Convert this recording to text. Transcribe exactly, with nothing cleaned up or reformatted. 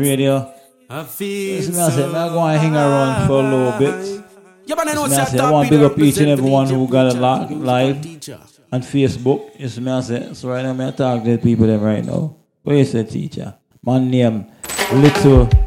Radio. I feel Listen, so I said, I'm going to hang around for a little bit. Yeah, but I know Listen, I, said, I want to big up each and everyone who got a lot live on Facebook. Yes, me I say, so right now I'm talking to the people them right now. What you say, teacher? My name, Little